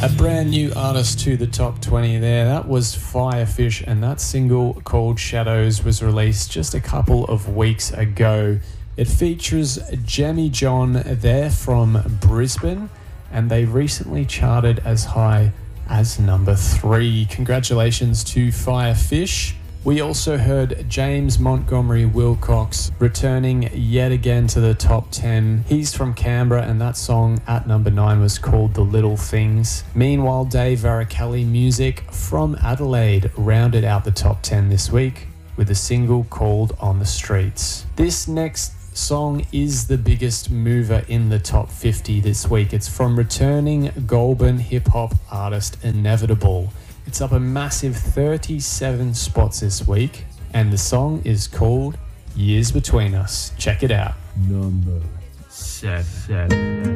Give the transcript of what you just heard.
A brand new artist to the top 20 there. That was Firefish, and that single called Shadows was released just a couple of weeks ago. It features Jamie John. They're from Brisbane, and they recently charted as high as number 3. Congratulations to Firefish. We also heard James Montgomery Wilcox returning yet again to the top 10. He's from Canberra, and that song at number 9 was called The Little Things. Meanwhile, Dave Varacalli Music from Adelaide rounded out the top 10 this week with a single called On the Streets. This next song is the biggest mover in the top 50 this week. It's from returning Goulburn hip-hop artist Inevitable. It's up a massive 37 spots this week, and the song is called Years Between Us. Check it out. Number 7.